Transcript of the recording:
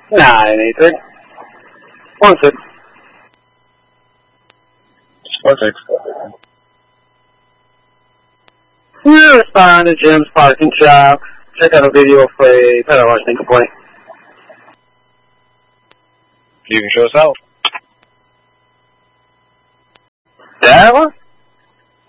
983. 16. 16. You respond to Jim's parking shop. Check out a video for a pedal washing complaint. You can show us out. That one?